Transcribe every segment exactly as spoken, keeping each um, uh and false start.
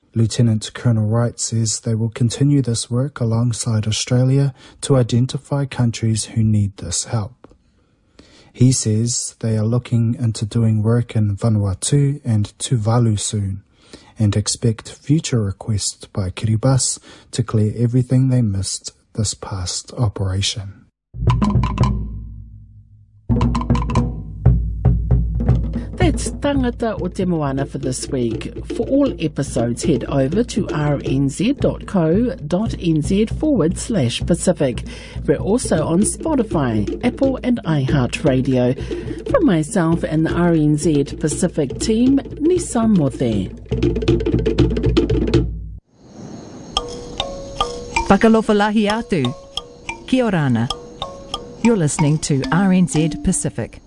Lieutenant Colonel Wright says they will continue this work alongside Australia to identify countries who need this help. He says they are looking into doing work in Vanuatu and Tuvalu soon, and expect future requests by Kiribati to clear everything they missed this past operation. That's Tangata o Te Moana for this week. For all episodes, head over to rnz.co.nz forward slash Pacific. We're also on Spotify, Apple and iHeartRadio. From myself and the R N Z Pacific team, Nisa Mothe. Whakalofalahi atu. Kia orana. You're listening to R N Z Pacific.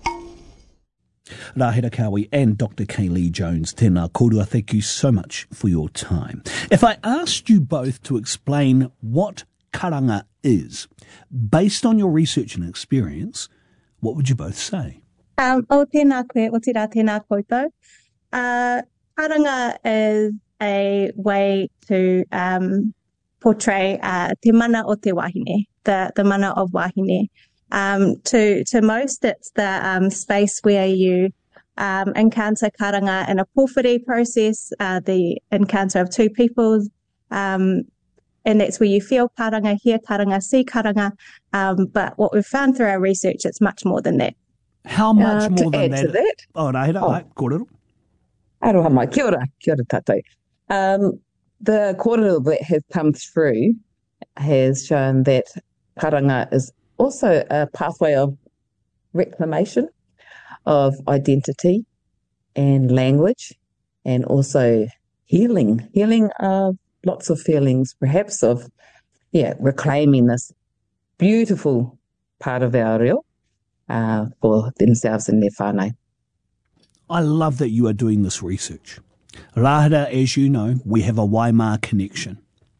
Rahira Kawi and Doctor Kaylee Jones, tēnā kōrua, thank you so much for your time. If I asked you both to explain what karanga is, based on your research and experience, what would you both say? Um, o tēnā koe, o tērā tēnā koutou. Uh, karanga is a way to um, portray uh, te mana o te wahine, the, the mana of wahine. Um, to, to most, it's the um, space where you um, encounter karanga in a pōwhiri process, uh, the encounter of two peoples, um, and that's where you feel karanga, hear karanga, see karanga. Um, but what we've found through our research, it's much more than that. How much uh, more to than add that? To that? Oh, Rahira, Oh. ai, kōrero. Aroha mai, kia ora, kia ora tātou. Um, the kōrero that has come through has shown that karanga is also a pathway of reclamation of identity and language, and also healing, healing of lots of feelings, perhaps of, yeah, reclaiming this beautiful part of our reo uh, for themselves and their whānau. I love that you are doing this research. Rahira, as you know, we have a Waimā connection.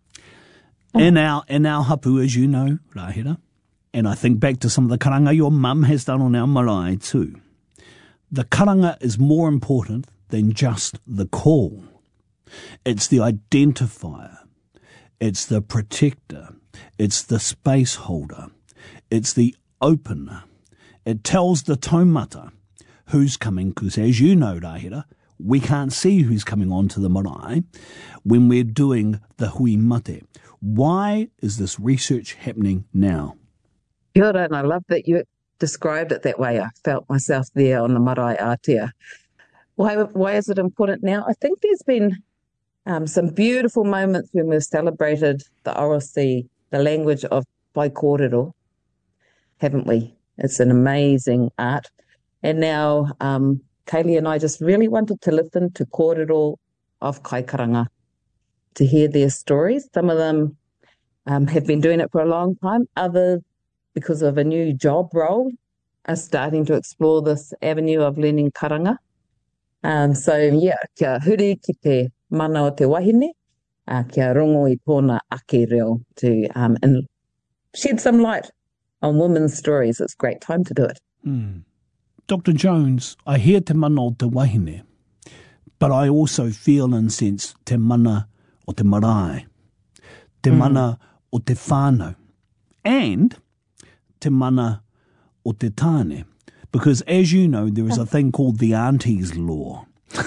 In our, in our hapu, as you know, Rahira, and I think back to some of the karanga your mum has done on our marae too. The karanga is more important than just the call. It's the identifier. It's the protector. It's the space holder. It's the opener. It tells the taumata who's coming, because as you know, Rahira, we can't see who's coming onto the marae when we're doing the hui mate. Why is this research happening now? Kia ora, and I love that you described it that way. I felt myself there on the marae Aotea. Why, why is it important now? I think there's been um, some beautiful moments when we've celebrated the oral sea, the language of Pai Kōrero, haven't we? It's an amazing art. And now um, Kaylee and I just really wanted to listen to kōrero of Kaikaranga, to hear their stories. Some of them um, have been doing it for a long time. Others, because of a new job role, are starting to explore this avenue of learning karanga. Um, so, yeah, kia huri ki te mana o te wahine, uh, kia rongo i tōna ake reo to um, and shed some light on women's stories. It's a great time to do it. Hmm. Doctor Jones, I hear te mana o te wahine, but I also feel and sense te mana o te marae, te mm. mana o te whānau, and te mana o te tāne. Because as you know, there is a thing called the auntie's law.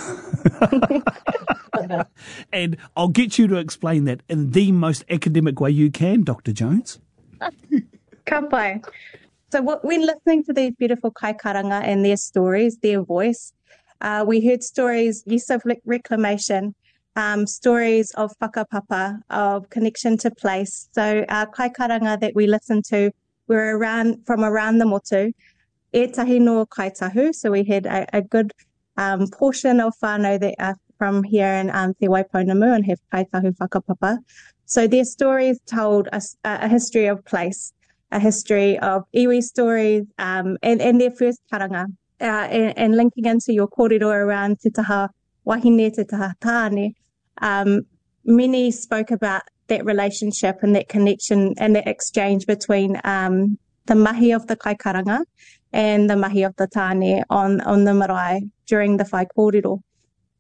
And I'll get you to explain that in the most academic way you can, Doctor Jones. Ka pai. So what, when listening to these beautiful kaikaranga and their stories, their voice, uh, we heard stories, yes, of reclamation, um, stories of whakapapa, of connection to place. So our kaikaranga that we listened to were around from around the motu, etahi no kaitahu. So we had a, a good um, portion of whānau that are from here in um, Te Waipounamu and have kaitahu whakapapa. So their stories told us a, a history of place, a history of iwi stories, um, and, and their first karanga, uh, and, and linking into your kōrero around te taha wahine, te taha tāne. Um, many spoke about that relationship and that connection and that exchange between um, the mahi of the kaikaranga and the mahi of the tāne on, on the marae during the whai kōrero.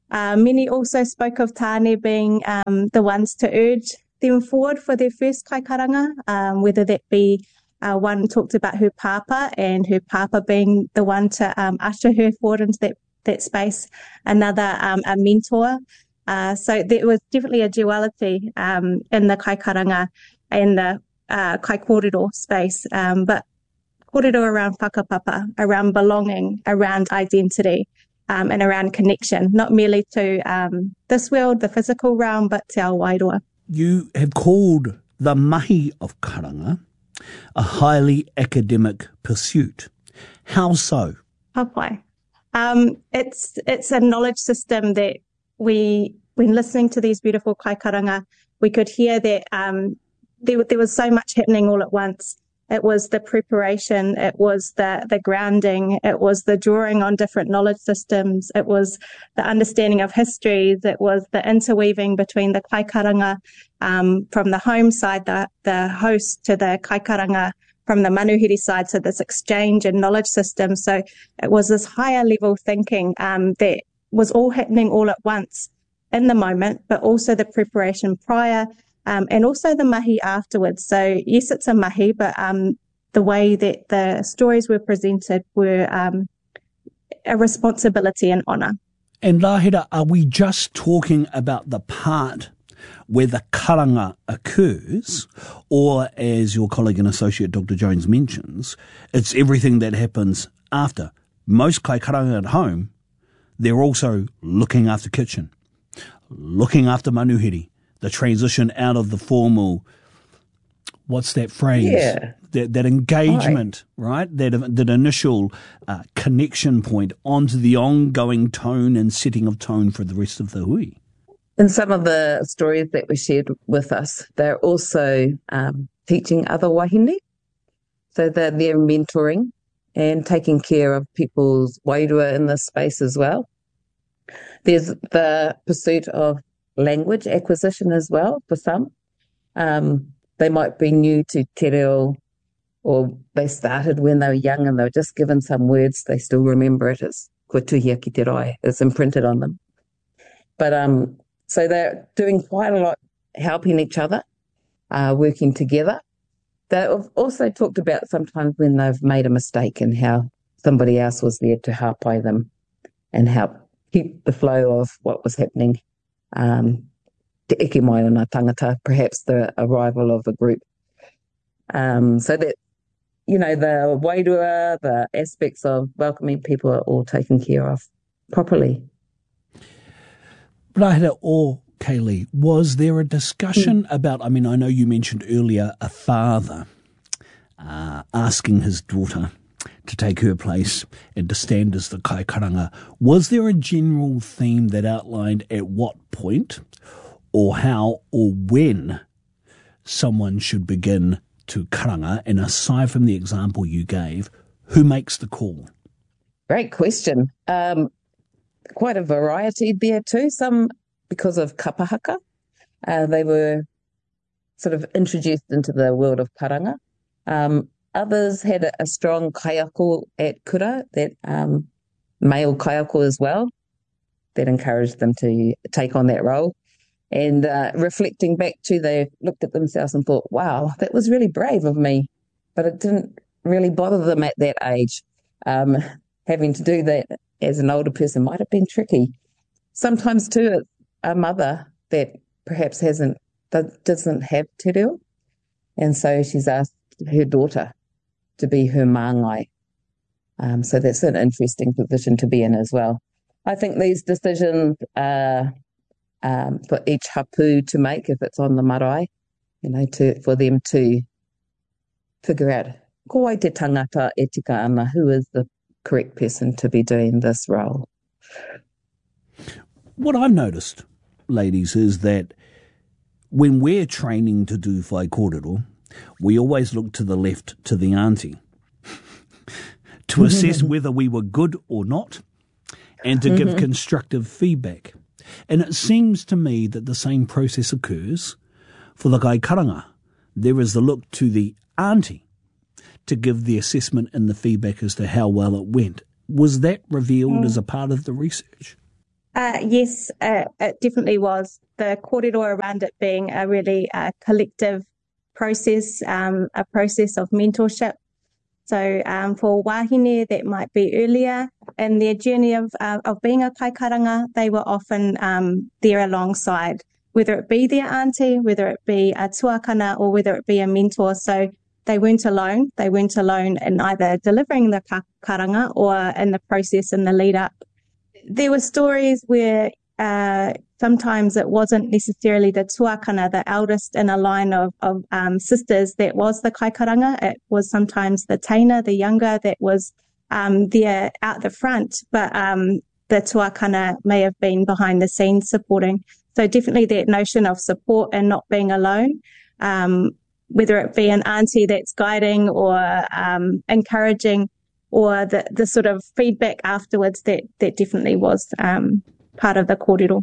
Uh, many also spoke of Tāne being um, the ones to urge them forward for their first kaikaranga, um, whether that be uh, one talked about her papa and her papa being the one to um, usher her forward into that, that space, another um, a mentor. Uh, so there was definitely a duality um, in the kaikaranga and the uh, kai kōrero space, um, but kōrero around whakapapa, around belonging, around identity, um, and around connection, not merely to um, this world, the physical realm, but to our wairua. You have called the mahi of karanga a highly academic pursuit. How so? Hapai. Um, it's it's a knowledge system that we, when listening to these beautiful kaikaranga, we could hear that um, there, there was so much happening all at once. It was the preparation, it was the, the grounding, it was the drawing on different knowledge systems, it was the understanding of histories, it was the interweaving between the kaikaranga um, from the home side, the, the host, to the kaikaranga from the manuhiri side, so this exchange and knowledge system. So it was this higher level thinking um, that was all happening all at once in the moment, but also the preparation prior, Um, and also the mahi afterwards. So yes, it's a mahi, but um, the way that the stories were presented were um, a responsibility and honour. And Rahira, are we just talking about the part where the karanga occurs, or as your colleague and associate Doctor Jones mentions, it's everything that happens after? Most kai karanga at home, they're also looking after kitchen, looking after manuhiri, the transition out of the formal, what's that phrase? Yeah. That, that engagement, right? That that initial uh, connection point onto the ongoing tone and setting of tone for the rest of the hui. In some of the stories that were shared with us, they're also um, teaching other wahine. So they're, they're mentoring and taking care of people's wairua in this space as well. There's the pursuit of language acquisition as well for some. Um, they might be new to te reo, or they started when they were young and they were just given some words, they still remember it as ko tuhia ki te rai, it's imprinted on them. But um, so they're doing quite a lot, helping each other, uh, working together. They've also talked about sometimes when they've made a mistake and how somebody else was there to hapai them and help keep the flow of what was happening. Um, te eke mai o ngā tangata, perhaps the arrival of a group. Um, so that, you know, the wairua, the aspects of welcoming people are all taken care of properly. Rahira or Kaylee, was there a discussion mm. about, I mean, I know you mentioned earlier a father uh, asking his daughter to take her place and to stand as the kaikaranga. Was there a general theme that outlined at what point or how or when someone should begin to karanga? And aside from the example you gave, who makes the call? Great question. Um, quite a variety there too. Some because of kapahaka. Uh, they were sort of introduced into the world of paranga. Um, Others had a, a strong kaiako at kura, that um, male kaiako as well, that encouraged them to take on that role. And uh, reflecting back to, they looked at themselves and thought, wow, that was really brave of me. But it didn't really bother them at that age. Um, having to do that as an older person might have been tricky. Sometimes too, it's a mother that perhaps hasn't, doesn't have te reo. And so she's asked her daughter to be her māngai. Um, so that's an interesting position to be in as well. I think these decisions are um, for each hapu to make if it's on the marae, you know, to for them to figure out, ko ai te tangata e tika ana, who is the correct person to be doing this role. What I've noticed, ladies, is that when we're training to do whai kōrero, we always look to the left, to the auntie, to assess whether we were good or not, and to give constructive feedback. And it seems to me that the same process occurs for the kaikaranga. There is the look to the auntie to give the assessment and the feedback as to how well it went. Was that revealed mm. as a part of the research? Uh, yes, uh, it definitely was. The kōrero around it being a really uh, collective process, um, a process of mentorship. So um, for wahine that might be earlier in their journey of uh, of being a kaikaranga, they were often um, there alongside, whether it be their auntie, whether it be a tuakana, or whether it be a mentor. So they weren't alone. They weren't alone in either delivering the karanga or in the process and the lead up. There were stories where uh, sometimes it wasn't necessarily the tuakana, the eldest in a line of, of um, sisters, that was the kaikaranga. It was sometimes the teina, the younger, that was um, there out the front, but um, the tuakana may have been behind the scenes supporting. So definitely that notion of support and not being alone, um, whether it be an auntie that's guiding or um, encouraging, or the, the sort of feedback afterwards, that, that definitely was um, part of the kōrero.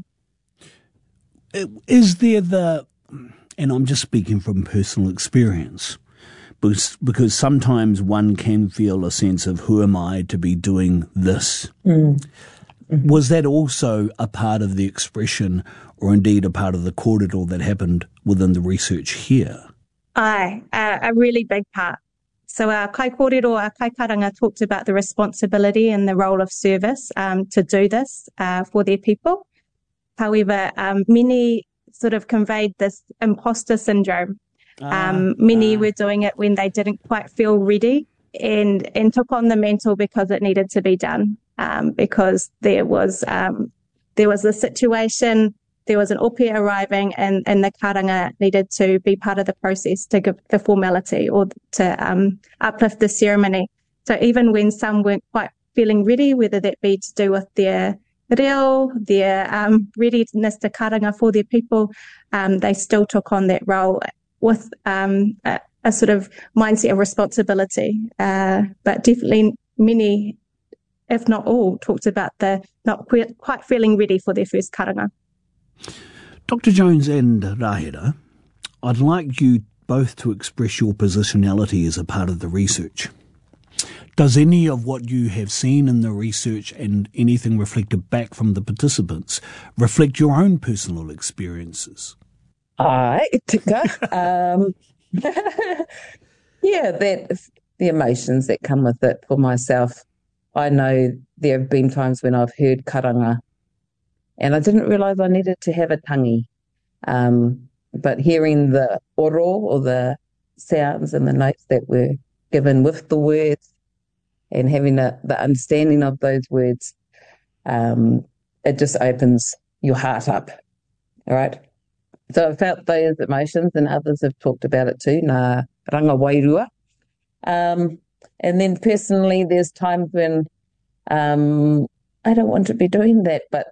Is there the, and I'm just speaking from personal experience, because, because sometimes one can feel a sense of, who am I to be doing this? Mm. Mm-hmm. Was that also a part of the expression, or indeed a part of the kōrero that happened within the research here? Aye, uh, a really big part. So our kai kōrero, our kai karanga talked about the responsibility and the role of service um, to do this uh, for their people. However, um, many sort of conveyed this imposter syndrome. Ah, um, many ah. were doing it when they didn't quite feel ready, and, and took on the mantle because it needed to be done, um, because there was um, there was a situation, there was an ope arriving, and, and the karanga needed to be part of the process to give the formality or to um, uplift the ceremony. So even when some weren't quite feeling ready, whether that be to do with their reo, their um, readiness to karanga for their people, um, they still took on that role with um, a, a sort of mindset of responsibility. Uh, but definitely many, if not all, talked about the not quite feeling ready for their first karanga. Doctor Jones and Rahira, I'd like you both to express your positionality as a part of the research. Does any of what you have seen in the research and anything reflected back from the participants reflect your own personal experiences? Aye, tika. um, yeah, that the emotions that come with it for myself. I know there have been times when I've heard karanga and I didn't realise I needed to have a tangi. Um, but hearing the oro, or the sounds and the notes that were given with the words, and having a, the understanding of those words, um, it just opens your heart up. All right. So I felt those emotions, and others have talked about it too, nā ranga wairua. Um, and then personally, there's times when um, I don't want to be doing that, but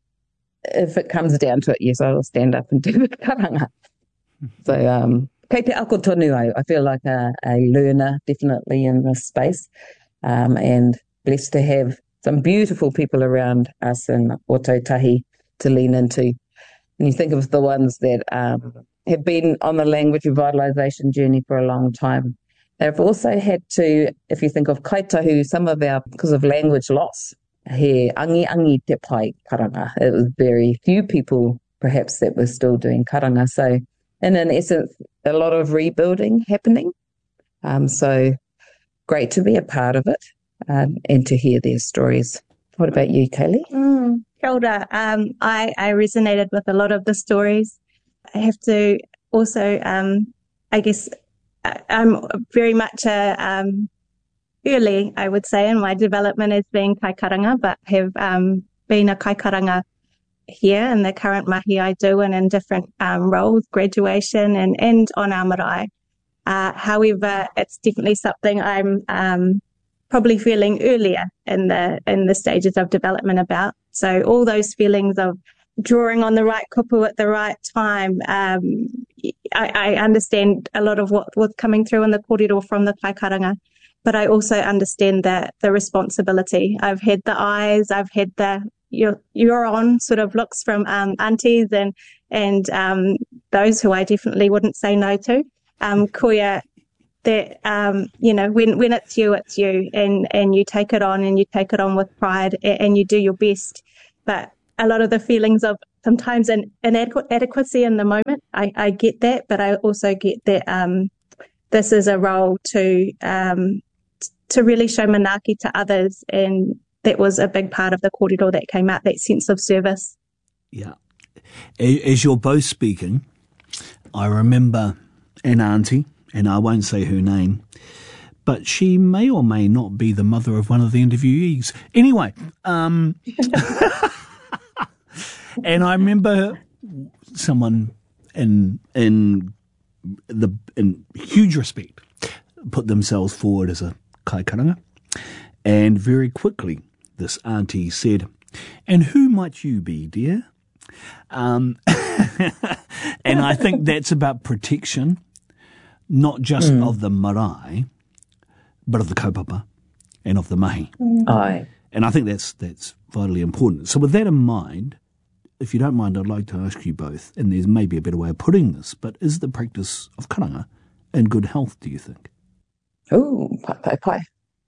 if it comes down to it, yes, I will stand up and do the karanga. So, um, kei te ako tonu au, I feel like a, a learner definitely in this space, um, and blessed to have some beautiful people around us in Ōtautahi to lean into. And you think of the ones that um, have been on the language revitalisation journey for a long time. They've also had to, if you think of kaitahu, some of our, because of language loss, he angi angi te pai karanga. It was very few people perhaps that were still doing karanga. So in an essence, a lot of rebuilding happening. Um, so great to be a part of it um, and to hear their stories. What about you, Kaylee? Mm, kia ora. Um, I, I resonated with a lot of the stories. I have to also, um, I guess, I'm very much a... Um, early, I would say, in my development as being kaikaranga, but have um, been a kaikaranga here in the current mahi I do, and in different um, roles, graduation and, and on our marae. Uh, however, it's definitely something I'm um, probably feeling earlier in the in the stages of development about. So all those feelings of drawing on the right kupu at the right time, um, I, I understand a lot of what was coming through in the kōrero from the kaikaranga. But I also understand that the responsibility. I've had the eyes, I've had the you're, you're on sort of looks from um, aunties and and um, those who I definitely wouldn't say no to. Um, kuia, that um, you know, when when it's you, it's you, and and you take it on, and you take it on with pride, and, and you do your best. But a lot of the feelings of sometimes an inadequacy in the moment. I, I get that, but I also get that um, this is a role to um, to really show manaaki to others, and that was a big part of the kōrero that came out, that sense of service. Yeah. As you're both speaking, I remember an auntie, and I won't say her name, but she may or may not be the mother of one of the interviewees. Anyway, um, and I remember someone in in the in huge respect put themselves forward as a kaikaranga, and very quickly this auntie said, "And who might you be, dear?" Um, and I think that's about protection, not just mm. of the marae, but of the kaupapa and of the mahi. Mm. Aye. And I think that's that's vitally important. So with that in mind, if you don't mind, I'd like to ask you both, and there's maybe a better way of putting this, but is the practice of karanga in good health, do you think? Oh, pai pai pai.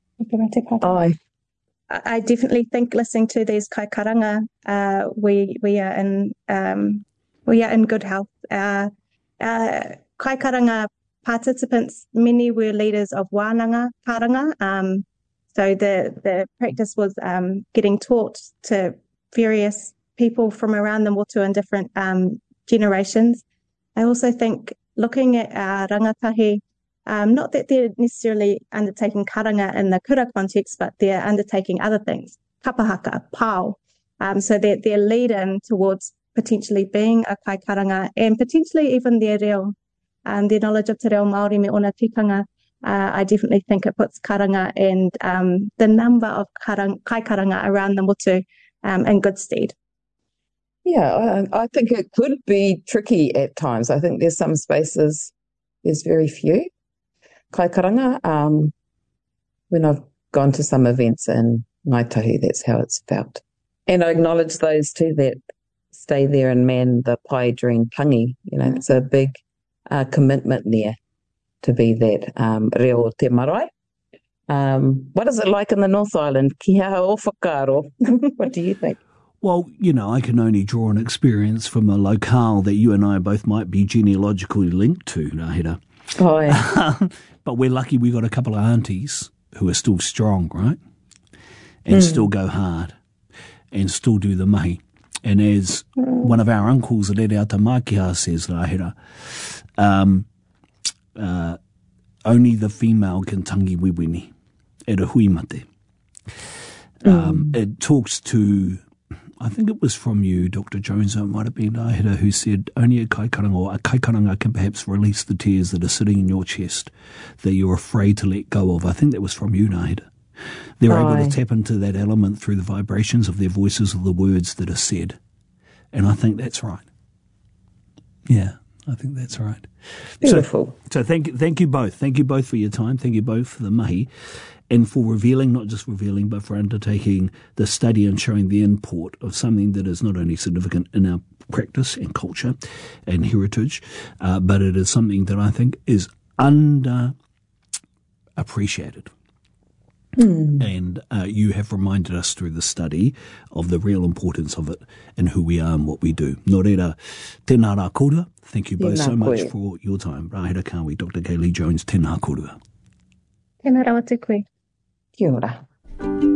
Aye. I definitely think listening to these kaikaranga, uh, we we are in um, we are in good health. Uh, uh, kaikaranga participants, many were leaders of wānanga karanga. Um, so the the practice was um, getting taught to various people from around the motu in different um, generations. I also think looking at our rangatahi, Um, not that they're necessarily undertaking karanga in the kura context, but they're undertaking other things, kapahaka, pao. Um, so that they're leading towards potentially being a kai karanga, and potentially even their reo, um, their knowledge of te reo Māori me ona tikanga. Uh, I definitely think it puts karanga and um, the number of karang, kai karanga around the motu um, in good stead. Yeah, I, I think it could be tricky at times. I think there's some spaces, there's very few kai karanga. Um, when I've gone to some events in Ngāi Tahu, that's how it's felt. And I acknowledge those too that stay there and man the pai during tangi. You know, it's a big uh, commitment there to be that um, reo te marae. Um, what is it like in the North Island? Ki hea o whakaro. What do you think? Well, you know, I can only draw an experience from a locale that you and I both might be genealogically linked to, Rahira. Oh, yeah. But we're lucky we got a couple of aunties who are still strong, right? And mm. still go hard and still do the mahi. And as mm. one of our uncles at Rere Atamakiha says, Rahira, um, uh, only the female can tangi wiwini e re hui mate. Um, mm. It talks to, I think it was from you, Doctor Jones, or it might have been Rahira, who said only a kaikaranga or a kaikaranga can perhaps release the tears that are sitting in your chest that you're afraid to let go of. I think that was from you, Rahira. They're Aye. able to tap into that element through the vibrations of their voices or the words that are said. And I think that's right. Yeah, I think that's right. Beautiful. So, so thank, thank you both. Thank you both for your time. Thank you both for the mahi. And for revealing, not just revealing, but for undertaking the study and showing the import of something that is not only significant in our practice and culture and heritage, uh, but it is something that I think is underappreciated. Mm. And uh, you have reminded us through the study of the real importance of it and who we are and what we do. Nō reira, tēnā rā kōrua. Thank you both so much for your time. Rahira Kawi, Doctor Kaylee Jones, tēnā kōrua. Tēnā rawa te koe. Kia ora.